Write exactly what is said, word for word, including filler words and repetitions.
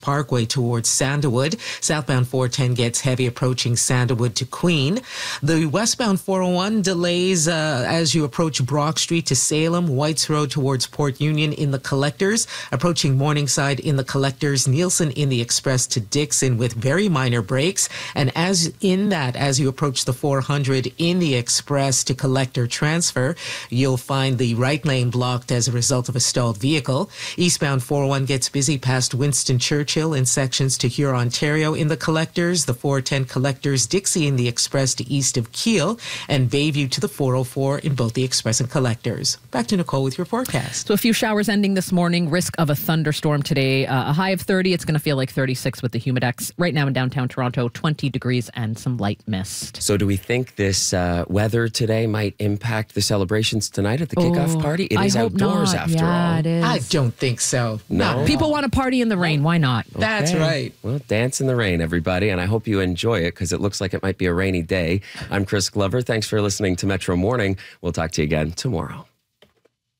Parkway towards Sandalwood. Southbound four ten gets heavy approaching Sandalwood to Queen. The westbound four oh one delays uh, as you approach Brock Street to Salem, Whites Road towards Port Union in the Collectors, approaching Morningside in the Collectors, Nielsen in the Express to Dixon with very minor breaks. And as in that, as you approach the four hundred in the Express to Collector Transfer, you'll find the right lane blocked as a result of a stalled vehicle. Eastbound four oh one gets busy past Winston Churchill in sections to Huron, Ontario in the Collectors, the four ten Collectors, Dixie in the Express to east of Kiel, and Bayview to the four oh four in both the Express and Collectors. Back to Nicole with your forecast. So a few showers ending this morning, risk of a thunderstorm today. Uh, a high of thirty. It's going to feel like thirty-six with the humidex. Right now in downtown Toronto, twenty degrees and some light mist. So do we think this uh, weather today might impact the celebrations tonight at the kickoff Oh, party? It I is hope outdoors not. after yeah, all. it is. I don't think so. No? People want to party in the rain. Why not? That's Okay. right. Well, dance in the rain, everybody, and I hope you enjoy it because it looks like it might be a rainy day. I'm Chris Glover. Thanks for listening to Metro Morning. We'll talk to you again tomorrow.